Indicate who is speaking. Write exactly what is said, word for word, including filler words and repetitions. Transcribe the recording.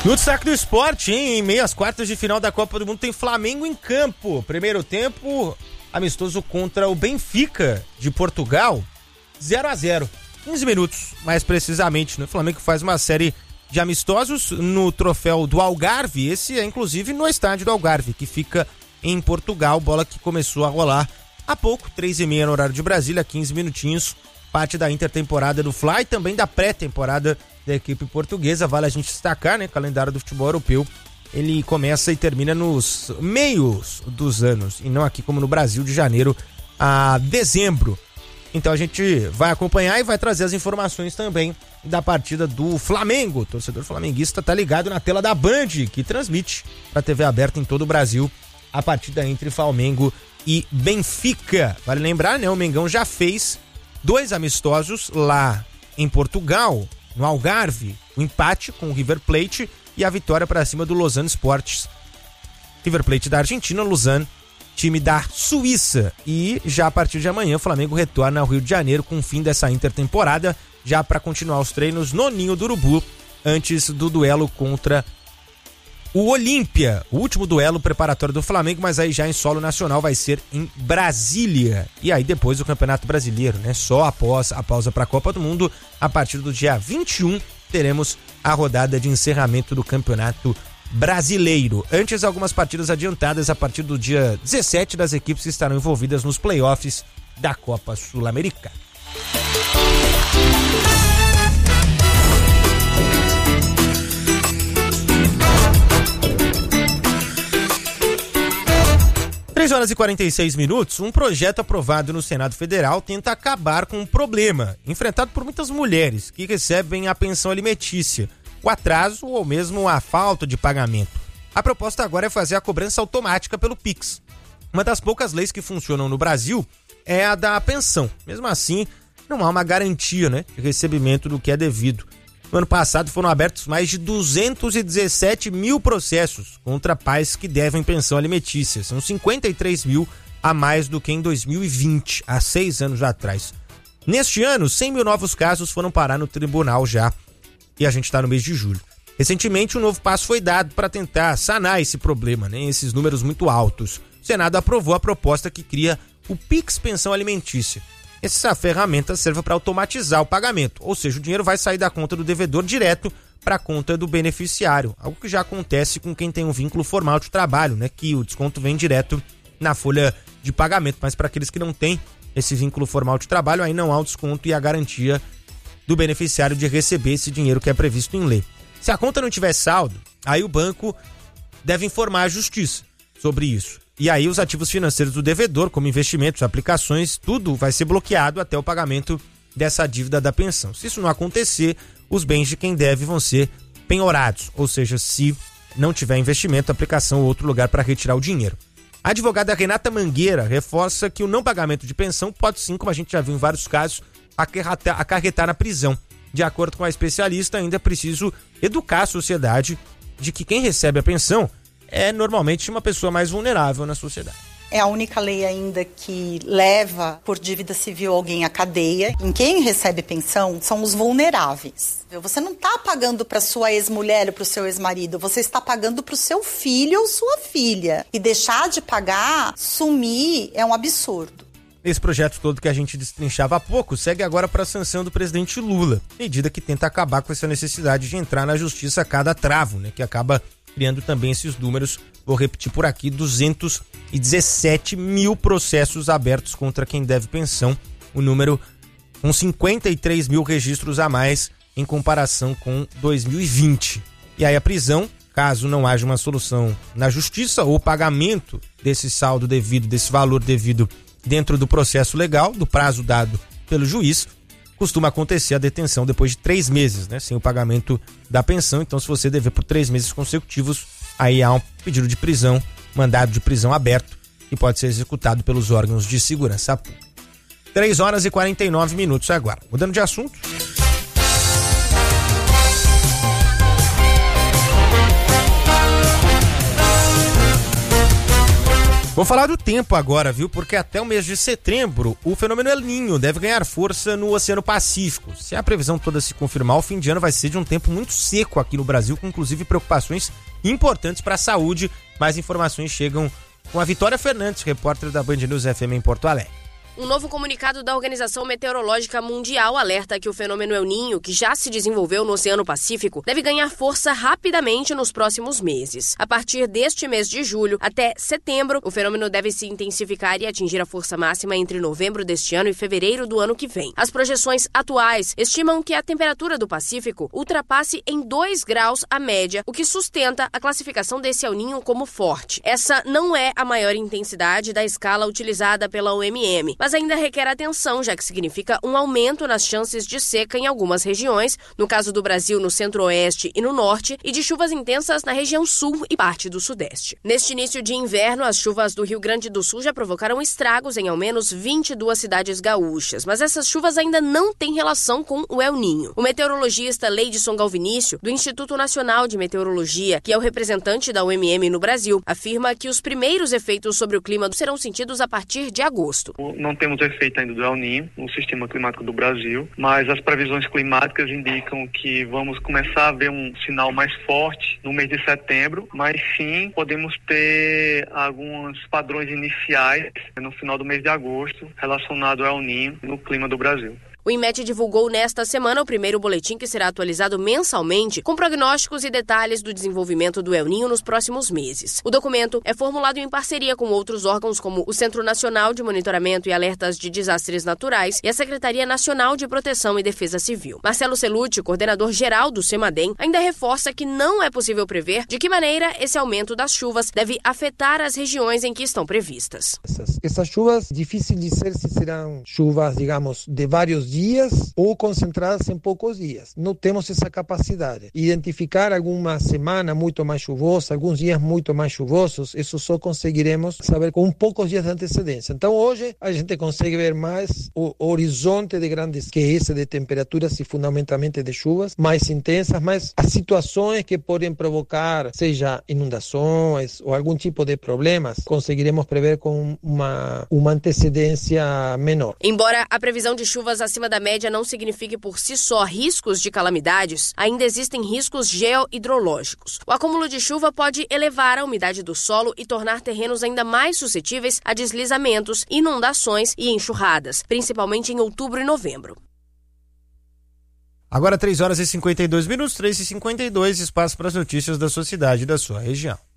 Speaker 1: No destaque do esporte, hein? Em meio às quartas de final da Copa do Mundo tem Flamengo em campo. Primeiro tempo, amistoso contra o Benfica de Portugal, zero a zero. quinze minutos, mais precisamente, né? O Flamengo faz uma série de amistosos no troféu do Algarve. Esse é inclusive no estádio do Algarve, que fica em Portugal. Bola que começou a rolar há pouco, três e meia no horário de Brasília, quinze minutinhos. Parte da intertemporada do Fla e também da pré-temporada da equipe portuguesa. Vale a gente destacar, né? O calendário do futebol europeu, ele começa e termina nos meios dos anos, e não aqui como no Brasil, de janeiro a dezembro. Então a gente vai acompanhar e vai trazer as informações também da partida do Flamengo. O torcedor flamenguista tá ligado na tela da Band, que transmite para T V aberta em todo o Brasil a partida entre Flamengo e Benfica. Vale lembrar, né? O Mengão já fez dois amistosos lá em Portugal, no Algarve. O empate com o River Plate e a vitória para cima do Lausanne Sports. River Plate da Argentina, Lausanne, time da Suíça. E já a partir de amanhã o Flamengo retorna ao Rio de Janeiro com o fim dessa intertemporada, já para continuar os treinos no Ninho do Urubu, antes do duelo contra o Olímpia. O último duelo preparatório do Flamengo, mas aí já em solo nacional vai ser em Brasília. E aí depois o Campeonato Brasileiro, né? Só após a pausa para a Copa do Mundo, a partir do dia vinte e um, teremos a rodada de encerramento do Campeonato Brasileiro. Antes, algumas partidas adiantadas a partir do dia dezessete das equipes que estarão envolvidas nos playoffs da Copa Sul-Americana. três horas e quarenta e seis minutos, um projeto aprovado no Senado Federal tenta acabar com um problema enfrentado por muitas mulheres que recebem a pensão alimentícia, o atraso ou mesmo a falta de pagamento. A proposta agora é fazer a cobrança automática pelo Pix. Uma das poucas leis que funcionam no Brasil é a da pensão. Mesmo assim, não há uma garantia, né, de recebimento do que é devido. No ano passado foram abertos mais de duzentos e dezessete mil processos contra pais que devem pensão alimentícia. São cinquenta e três mil a mais do que em dois mil e vinte, há seis anos atrás. Neste ano, cem mil novos casos foram parar no tribunal já, e a gente está no mês de julho. Recentemente, um novo passo foi dado para tentar sanar esse problema, né, esses números muito altos. O Senado aprovou a proposta que cria o Pix Pensão Alimentícia. Essa ferramenta serve para automatizar o pagamento, ou seja, o dinheiro vai sair da conta do devedor direto para a conta do beneficiário, algo que já acontece com quem tem um vínculo formal de trabalho, né, que o desconto vem direto na folha de pagamento, mas para aqueles que não têm esse vínculo formal de trabalho, aí não há o desconto e a garantia do beneficiário de receber esse dinheiro que é previsto em lei. Se a conta não tiver saldo, aí o banco deve informar a justiça sobre isso. E aí os ativos financeiros do devedor, como investimentos, aplicações, tudo vai ser bloqueado até o pagamento dessa dívida da pensão. Se isso não acontecer, os bens de quem deve vão ser penhorados, ou seja, se não tiver investimento, aplicação ou outro lugar para retirar o dinheiro. A advogada Renata Mangueira reforça que o não pagamento de pensão pode sim, como a gente já viu em vários casos, acarretar, acarretar na prisão. De acordo com a especialista, ainda é preciso educar a sociedade de que quem recebe a pensão é normalmente uma pessoa mais vulnerável na sociedade.
Speaker 2: É a única lei ainda que leva por dívida civil alguém à cadeia. Em quem recebe pensão são os vulneráveis. Você não está pagando para sua ex-mulher ou para o seu ex-marido, você está pagando para o seu filho ou sua filha. E deixar de pagar, sumir, é um absurdo.
Speaker 1: Esse projeto todo que a gente destrinchava há pouco segue agora para a sanção do presidente Lula, medida que tenta acabar com essa necessidade de entrar na justiça a cada travo, né, que acaba criando também esses números. Vou repetir por aqui, duzentos e dezessete mil processos abertos contra quem deve pensão, o número com cinquenta e três mil registros a mais em comparação com dois mil e vinte. E aí a prisão, caso não haja uma solução na justiça ou pagamento desse saldo devido, desse valor devido dentro do processo legal, do prazo dado pelo juiz, costuma acontecer a detenção depois de três meses, né, sem o pagamento da pensão. Então, se você dever por três meses consecutivos, aí há um pedido de prisão, mandado de prisão aberto, que pode ser executado pelos órgãos de segurança pública. três horas e quarenta e nove minutos agora. Mudando de assunto. Vou falar do tempo agora, viu? Porque até o mês de setembro, o fenômeno El Niño deve ganhar força no Oceano Pacífico. Se a previsão toda se confirmar, o fim de ano vai ser de um tempo muito seco aqui no Brasil, com inclusive preocupações importantes para a saúde. Mais informações chegam com a Vitória Fernandes, repórter da Band News F M em Porto Alegre.
Speaker 3: Um novo comunicado da Organização Meteorológica Mundial alerta que o fenômeno El Niño, que já se desenvolveu no Oceano Pacífico, deve ganhar força rapidamente nos próximos meses. A partir deste mês de julho até setembro, o fenômeno deve se intensificar e atingir a força máxima entre novembro deste ano e fevereiro do ano que vem. As projeções atuais estimam que a temperatura do Pacífico ultrapasse em dois graus a média, o que sustenta a classificação desse El Niño como forte. Essa não é a maior intensidade da escala utilizada pela O M M, mas ainda requer atenção, já que significa um aumento nas chances de seca em algumas regiões, no caso do Brasil no centro-oeste e no norte, e de chuvas intensas na região sul e parte do sudeste. Neste início de inverno, as chuvas do Rio Grande do Sul já provocaram estragos em ao menos vinte e duas cidades gaúchas, mas essas chuvas ainda não têm relação com o El Niño. O meteorologista Leidson Galvinício, do Instituto Nacional de Meteorologia, que é o representante da O M M no Brasil, afirma que os primeiros efeitos sobre o clima serão sentidos a partir de agosto.
Speaker 4: Não temos efeito ainda do El Niño no sistema climático do Brasil, mas as previsões climáticas indicam que vamos começar a ver um sinal mais forte no mês de setembro, mas sim podemos ter alguns padrões iniciais no final do mês de agosto relacionado ao El Niño no clima do Brasil.
Speaker 3: O INMET divulgou nesta semana o primeiro boletim que será atualizado mensalmente com prognósticos e detalhes do desenvolvimento do El Niño nos próximos meses. O documento é formulado em parceria com outros órgãos como o Centro Nacional de Monitoramento e Alertas de Desastres Naturais e a Secretaria Nacional de Proteção e Defesa Civil. Marcelo Celucci, coordenador geral do CEMADEM, ainda reforça que não é possível prever de que maneira esse aumento das chuvas deve afetar as regiões em que estão previstas.
Speaker 5: Essas, essas chuvas, difícil dizer se serão chuvas, digamos, de vários dias ou concentradas em poucos dias. Não temos essa capacidade. Identificar alguma semana muito mais chuvosa, alguns dias muito mais chuvosos, isso só conseguiremos saber com poucos dias de antecedência. Então hoje a gente consegue ver mais o horizonte de grandes, que é esse de temperaturas e fundamentalmente de chuvas mais intensas, mas as situações que podem provocar, seja inundações ou algum tipo de problemas, conseguiremos prever com uma, uma antecedência menor.
Speaker 3: Embora a previsão de chuvas acima da média não signifique por si só riscos de calamidades, ainda existem riscos geohidrológicos. O acúmulo de chuva pode elevar a umidade do solo e tornar terrenos ainda mais suscetíveis a deslizamentos, inundações e enxurradas, principalmente em outubro e novembro.
Speaker 1: Agora três horas e cinquenta e dois minutos, três e cinquenta e dois, espaço para as notícias da sua cidade e da sua região.